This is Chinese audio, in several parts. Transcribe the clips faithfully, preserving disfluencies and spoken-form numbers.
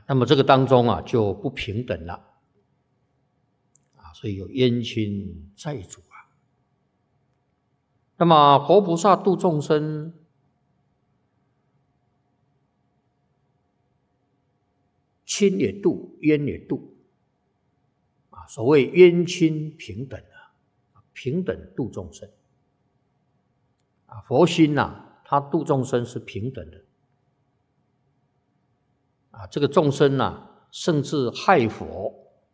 那么这个当中啊就不平等了啊，所以有冤亲债主啊。那么活菩萨度众生，亲也度，冤也度啊。所谓冤亲平等啊，平等度众生啊。佛心呐、啊，他度众生是平等的啊。这个众生呐、啊，甚至害佛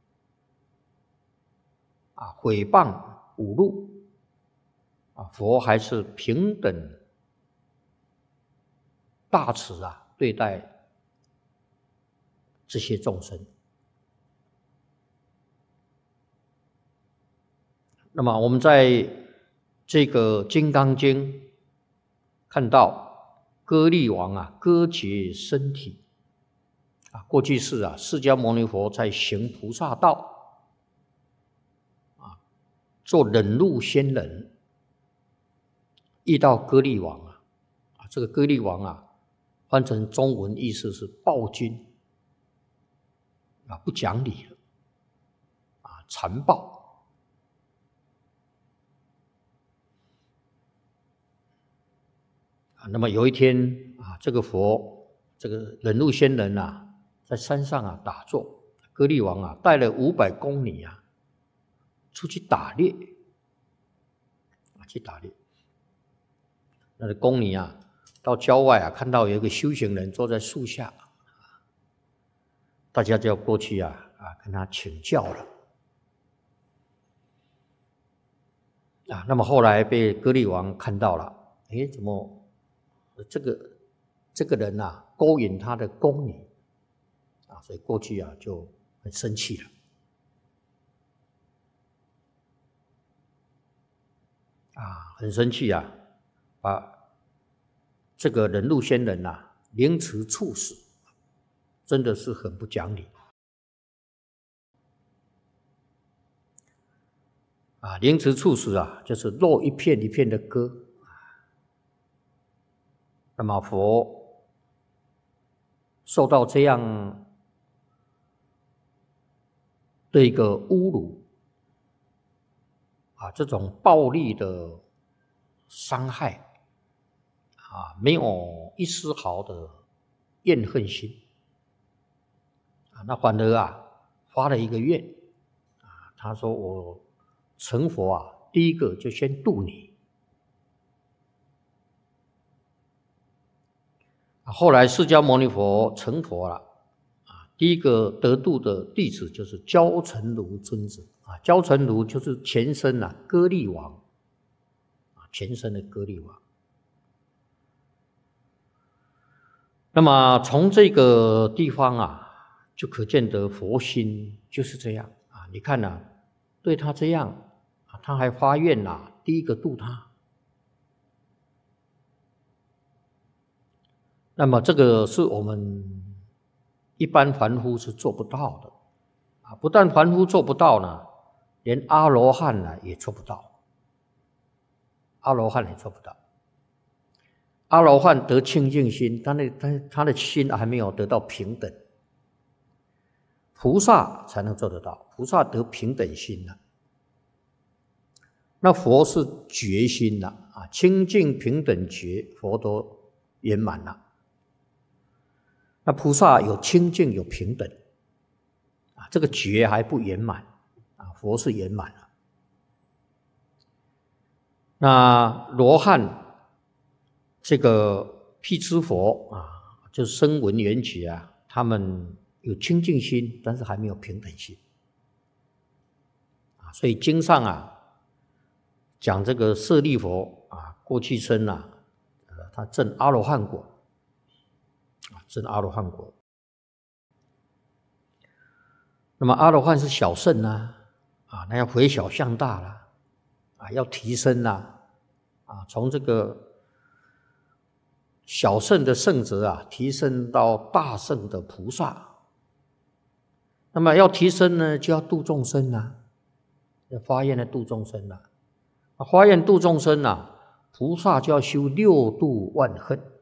啊，毁谤侮辱啊，佛还是平等大慈啊对待这些众生。那么我们在这个《金刚经》看到歌利王啊割截身体啊，过去世啊释迦牟尼佛在行菩萨道啊，做忍辱仙人，遇到歌利王啊，啊这个歌利王啊翻成中文意思是暴君啊，不讲理了啊，残暴。那么有一天啊，这个佛，这个忍辱仙人啊，在山上啊打坐，歌利王啊带了五百宫女啊出去打猎，啊去打猎。那个宫女啊到郊外啊，看到有一个修行人坐在树下，大家就要过去啊啊跟他请教了。啊，那么后来被歌利王看到了，诶，怎么？这个这个人啊，勾引他的宫女啊，所以过去啊就很生气了啊，很生气啊，把这个忍辱仙人啊凌迟处死，真的是很不讲理啊！凌迟处死啊，就是肉一片一片的割。那么佛受到这样的一个侮辱啊，这种暴力的伤害啊，没有一丝毫的怨恨心啊，那反而啊发了一个愿啊，他说我成佛啊，第一个就先度你。后来释迦牟尼佛成佛了啊，第一个得度的弟子就是焦成如尊者啊，焦成如就是前身啊歌利王啊，前身的歌利王。那么从这个地方啊，就可见得佛心就是这样啊。你看啊，对他这样啊，他还发愿啊，第一个度他。那么这个是我们一般凡夫是做不到的啊！不但凡夫做不到呢，连阿罗汉呢也做不到。阿罗汉也做不到。阿罗汉得清净心，他的他他的心还没有得到平等。菩萨才能做得到，菩萨得平等心了。那佛是觉心了啊，清净平等觉，佛都圆满了。那菩萨有清净有平等啊，这个觉还不圆满啊，佛是圆满了。那罗汉这个辟支佛啊，就是声闻缘觉啊，他们有清净心，但是还没有平等心啊，所以经上啊讲这个舍利佛啊，过去生啊，他证阿罗汉果。证阿罗汉果，那么阿罗汉是小圣啊，啊，那要回小向大啦，啊，要提升啦，啊，从这个小圣的圣者啊，提升到大圣的菩萨。那么要提升呢，就要度众生啊，要发愿来度众生啊，发愿度众生啊，菩萨就要修六度万恨。